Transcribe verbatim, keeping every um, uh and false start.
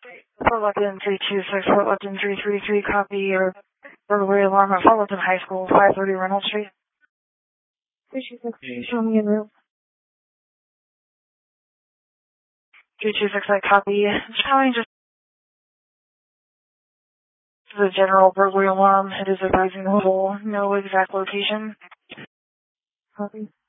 Fort Lupton three two six, Fort Lupton three three three, copy your burglary alarm at Fort Lupton High School, five thirty Reynolds Street. three two six, show me in route. three two six, I copy. Showing just the general burglary alarm. It is advising the whole, no exact location. Copy.